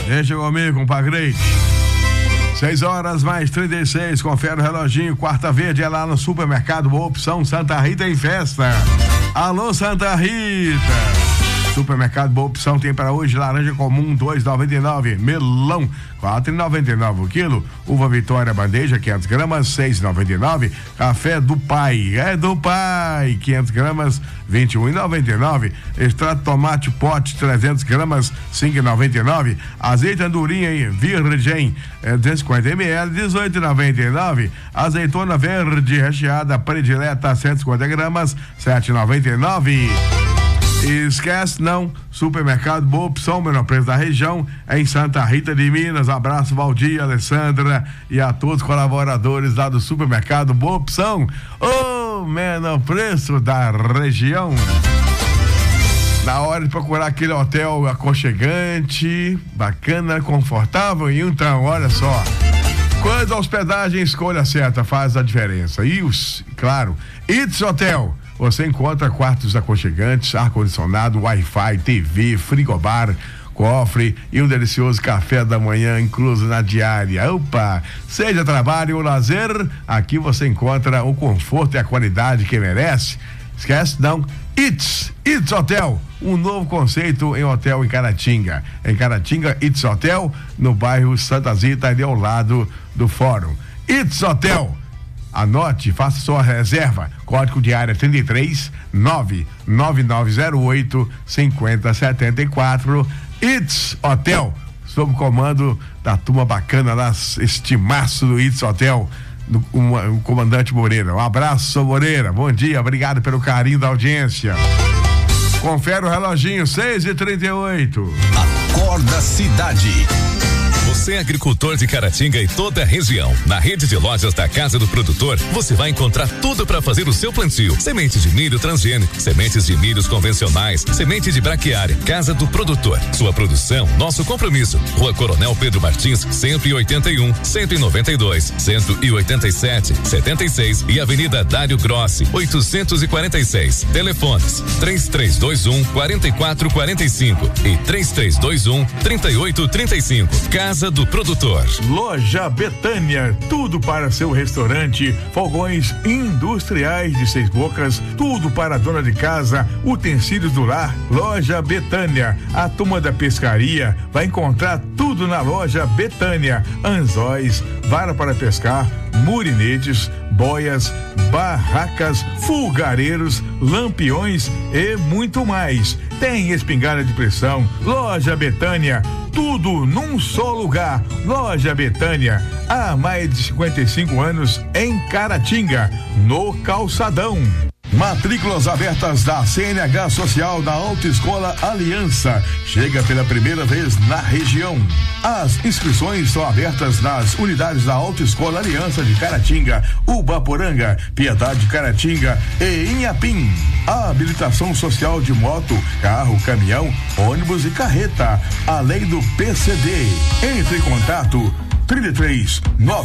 Deixa comigo, compadre. 6h mais 36, confere o reloginho. Quarta Verde é lá no supermercado Boa Opção Santa Rita em festa. Alô, Santa Rita. Supermercado Boa Opção tem para hoje laranja comum 2,99, melão 4,99 o quilo, uva Vitória bandeja 500 gramas 6,99, café do pai, é do pai 500 gramas 21,99, extrato tomate pote 300 gramas 5,99, azeite andorinha virgem 250 ml 18,99, azeitona verde recheada predileta 150 gramas 7,99. Esquece não, supermercado Boa Opção, menor preço da região, em Santa Rita de Minas. Abraço, Valdir, Alessandra e a todos os colaboradores lá do supermercado Boa Opção, o menor preço da região. Na hora de procurar aquele hotel aconchegante, bacana, confortável, então, olha só. Quando a hospedagem, escolha certa, faz a diferença. E, claro, It's Hotel. Você encontra quartos aconchegantes, ar-condicionado, Wi-Fi, TV, frigobar, cofre e um delicioso café da manhã incluso na diária. Opa! Seja trabalho ou lazer, aqui você encontra o conforto e a qualidade que merece. Esquece não, It's Hotel, um novo conceito em hotel em Caratinga. Em Caratinga, It's Hotel, no bairro Santa Zita, ali ao lado do fórum. It's Hotel. Anote, faça sua reserva. Código de área 33 99908 5074. It's Hotel, sob o comando da turma bacana lá, este maço do It's Hotel, o comandante Moreira. Um abraço, seu Moreira. Bom dia, obrigado pelo carinho da audiência. Confere o reloginho, 6h38. Acorda Cidade. Você é agricultor de Caratinga e toda a região. Na rede de lojas da Casa do Produtor, você vai encontrar tudo para fazer o seu plantio. Sementes de milho transgênico, sementes de milhos convencionais, semente de braquiária. Casa do Produtor. Sua produção, nosso compromisso. Rua Coronel Pedro Martins, 181, 192, 187, 76 e Avenida Dário Grossi, 846. Telefones 3321 4445 e 3321 3835. Casa do Produtor. Loja Betânia, tudo para seu restaurante, fogões industriais de 6 bocas, tudo para a dona de casa, utensílios do lar. Loja Betânia, a turma da pescaria vai encontrar tudo na Loja Betânia: anzóis, vara para pescar, murinetes, boias, barracas, fulgareiros, lampiões e muito mais. Tem espingarda de pressão. Loja Betânia, tudo num só lugar. Loja Betânia, há mais de 55 anos em Caratinga, no Calçadão. Matrículas abertas da CNH Social da Autoescola Aliança. Chega pela primeira vez na região. As inscrições são abertas nas unidades da Autoescola Aliança de Caratinga, Ubaporanga, Piedade de Caratinga e Inhapim. A habilitação social de moto, carro, caminhão, ônibus e carreta, além do PCD. Entre em contato 33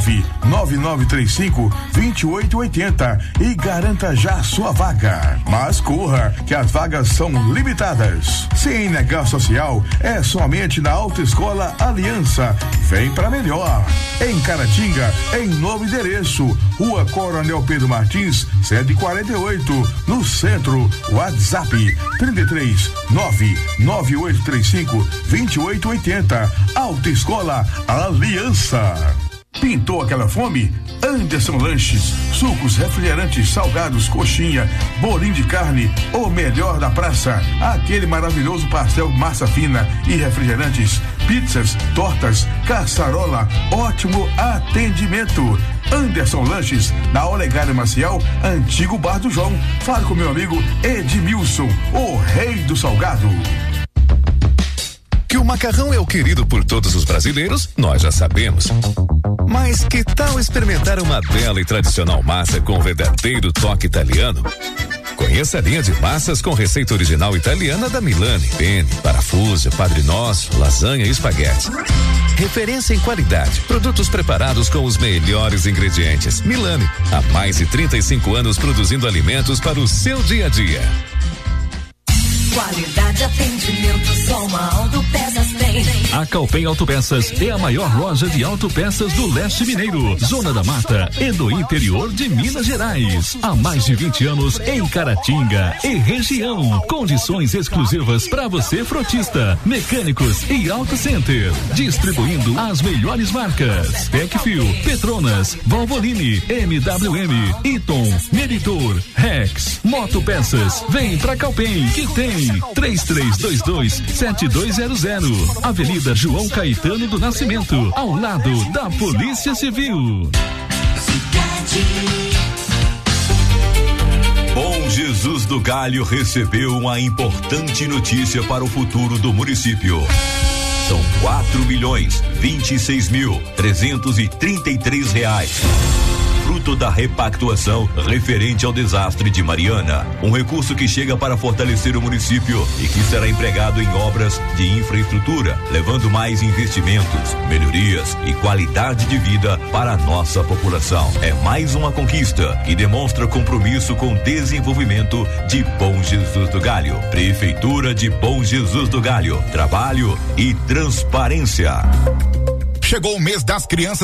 99935 2880 e garanta já sua vaga. Mas corra, que as vagas são limitadas. CNH Social é somente na Autoescola Aliança. Vem pra melhor. Em Caratinga, em novo endereço, Rua Coronel Pedro Martins, 148, no centro. WhatsApp 33 99835 2880. Autoescola Aliança. Pintou aquela fome? Anderson Lanches, sucos, refrigerantes, salgados, coxinha, bolinho de carne, o melhor da praça, aquele maravilhoso pastel, massa fina e refrigerantes, pizzas, tortas, caçarola, ótimo atendimento. Anderson Lanches, na Olegário Maciel, antigo Bar do João. Fale com meu amigo Edmilson, o rei do salgado. Que o macarrão é o querido por todos os brasileiros, nós já sabemos. Mas que tal experimentar uma bela e tradicional massa com o verdadeiro toque italiano? Conheça a linha de massas com receita original italiana da Milani, penne, parafuso, Padre Nosso, lasanha e espaguete. Referência em qualidade, produtos preparados com os melhores ingredientes. Milani, há mais de 35 anos produzindo alimentos para o seu dia a dia. Qualidade, atendimento, só uma Autopeças tem. A Calpen Autopeças é a maior loja de autopeças do leste mineiro, Zona da Mata e do interior de Minas Gerais. Há mais de 20 anos em Caratinga e região. Condições exclusivas para você frotista, mecânicos e auto center. Distribuindo as melhores marcas: Tecfil, Petronas, Valvoline, MWM, Eaton, Meritor, Rex, Motopeças. Vem pra Calpen que tem 3322-7200. Avenida João Caetano do Nascimento, ao lado da Polícia Civil. Bom Jesus do Galho recebeu uma importante notícia para o futuro do município. São 4.026.333 reais. Fruto da repactuação referente ao desastre de Mariana. Um recurso que chega para fortalecer o município e que será empregado em obras de infraestrutura, levando mais investimentos, melhorias e qualidade de vida para a nossa população. É mais uma conquista que demonstra compromisso com o desenvolvimento de Bom Jesus do Galho. Prefeitura de Bom Jesus do Galho. Trabalho e transparência. Chegou o mês das crianças